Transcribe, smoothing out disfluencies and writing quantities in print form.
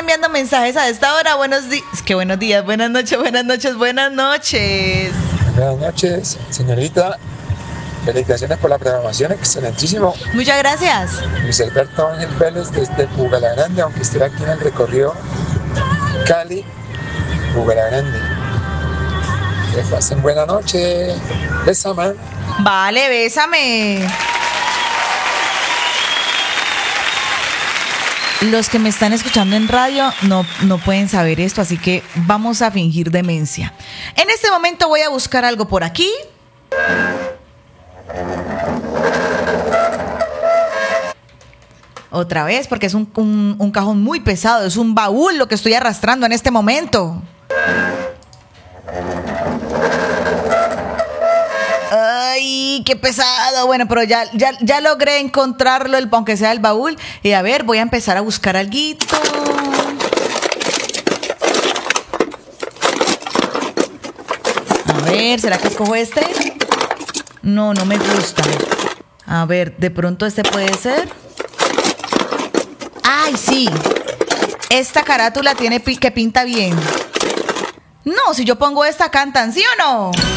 enviando mensajes a esta hora. Buenos días, buenos días, buenas noches, buenas noches, buenas noches. Buenas noches, señorita. Felicitaciones por la programación, excelentísimo. Muchas gracias. Luis Alberto Ángel Vélez desde Bugalagrande, aunque esté aquí en el recorrido Cali, Bugalagrande. Que pasen buena noche. Bésame. Vale, bésame. Los que me están escuchando en radio no pueden saber esto, así que vamos a fingir demencia. En este momento voy a buscar algo por aquí. Otra vez, porque es un cajón muy pesado, es un baúl lo que estoy arrastrando en este momento. Ay, qué pesado. Bueno, pero ya logré encontrarlo, aunque sea el baúl. Y a ver, voy a empezar a buscar alguito. A ver, ¿será que escojo este? No me gusta. A ver, de pronto este puede ser. ¡Ay, sí! Esta carátula tiene que pinta bien. No, si yo pongo esta, ¿cantan, sí o no?